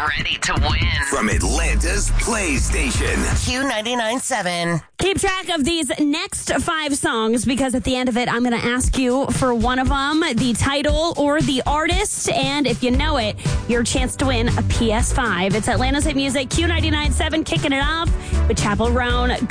ready to win. From Atlanta's Play Station. Q99.7. Keep track of these next 5 songs because at the end of it, I'm going to ask you for one of them, the title or the artist. And if you know it, your chance to win a PS5. It's Atlanta's Hit Music, Q99.7, kicking it off with Chapel Roan.